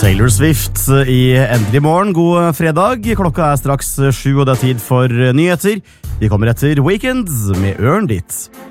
Taylor Swift i Endelig morgen. God fredag. Klokka straks 7, og det tid for nyheter. De kommer etter Weekends med Earned It.